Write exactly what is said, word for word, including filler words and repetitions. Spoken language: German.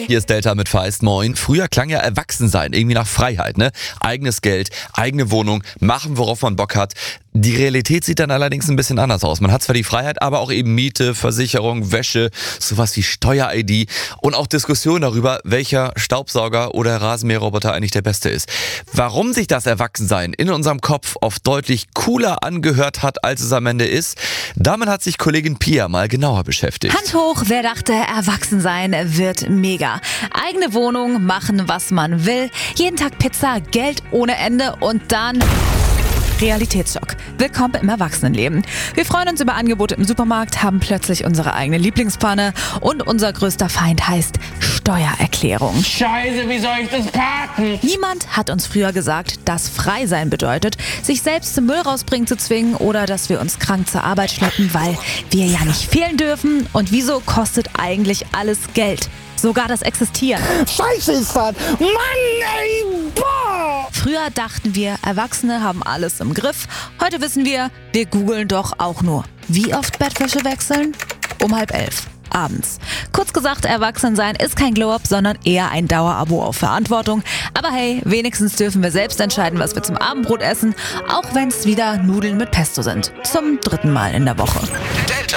Hier ist Delta mit Feist, moin. Früher klang ja Erwachsensein irgendwie nach Freiheit, ne? Eigenes Geld, eigene Wohnung, machen, worauf man Bock hat. Die Realität sieht dann allerdings ein bisschen anders aus. Man hat zwar die Freiheit, aber auch eben Miete, Versicherung, Wäsche, sowas wie Steuer-I D und auch Diskussionen darüber, welcher Staubsauger oder Rasenmäherroboter eigentlich der beste ist. Warum sich das Erwachsensein in unserem Kopf oft deutlich cooler angehört hat, als es am Ende ist, damit hat sich Kollegin Pia mal genauer beschäftigt. Hand hoch, wer dachte, Erwachsensein wird mega. Eigene Wohnung, machen, was man will, jeden Tag Pizza, Geld ohne Ende und dann Realitätsschock. Willkommen im Erwachsenenleben. Wir freuen uns über Angebote im Supermarkt, haben plötzlich unsere eigene Lieblingspfanne und unser größter Feind heißt Steuererklärung. Scheiße, wie soll ich das parken? Niemand hat uns früher gesagt, dass frei sein bedeutet, sich selbst zum Müll rausbringen zu zwingen oder dass wir uns krank zur Arbeit schleppen, weil wir ja nicht fehlen dürfen. Und wieso kostet eigentlich alles Geld? Sogar das Existieren. Scheiße ist das! Mann, ey, boah! Früher dachten wir, Erwachsene haben alles im Griff. Heute wissen wir, wir googeln doch auch nur. Wie oft Bettwäsche wechseln? Um halb elf. Abends. Kurz gesagt, Erwachsensein ist kein Glow-Up, sondern eher ein Dauerabo auf Verantwortung. Aber hey, wenigstens dürfen wir selbst entscheiden, was wir zum Abendbrot essen, auch wenn es wieder Nudeln mit Pesto sind. Zum dritten Mal in der Woche. Delta